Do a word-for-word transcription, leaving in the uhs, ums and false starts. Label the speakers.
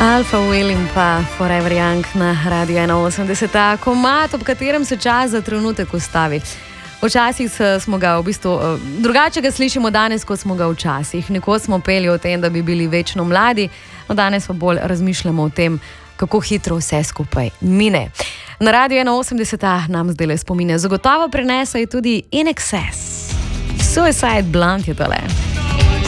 Speaker 1: Alfa Will in pa Forever Young na Radio enainosemdeset, komad, ob katerem se čas za trenutek ustavi. Včasih smo ga v bistvu, drugače ga slišimo danes, kot smo ga včasih. Nekoč smo peli o tem, da bi bili večno mladi, no danes pa bolj razmišljamo o tem, kako hitro vse skupaj mine. Na Radio enainosemdeset nam zdaj spomine zagotovo prenesajo tudi In Excess. Suicide Blunt je tole.